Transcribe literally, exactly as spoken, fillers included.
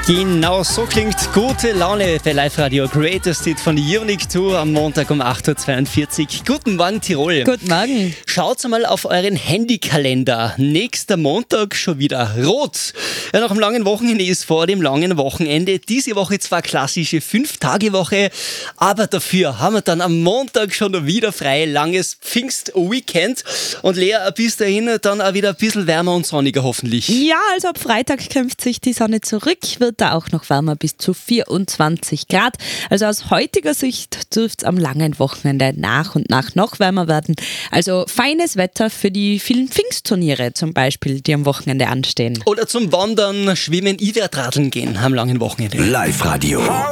Genau so klingt gute Laune bei Live-Radio Greatest Hit von Unique zwei am Montag um acht Uhr zweiundvierzig. Guten Morgen, Tirol. Guten Morgen. Schaut mal auf euren Handykalender. Nächster Montag schon wieder rot. Ja, nach dem langen Wochenende ist vor dem langen Wochenende diese Woche zwar klassische fünf-Tage-Woche, aber dafür haben wir dann am Montag schon wieder frei, langes Pfingst-Weekend. Und Lea, bis dahin dann auch wieder ein bisschen wärmer und sonniger hoffentlich. Ja, also ab Freitag kämpft sich die Sonne zurück, wird da auch noch wärmer bis zu vierundzwanzig Grad. Also aus heutiger Sicht dürfte es am langen Wochenende nach und nach noch wärmer werden. Also feines Wetter für die vielen Pfingstturniere zum Beispiel, die am Wochenende anstehen. Oder zum Wandern, Schwimmen, Ivertradeln gehen am langen Wochenende. Live-Radio.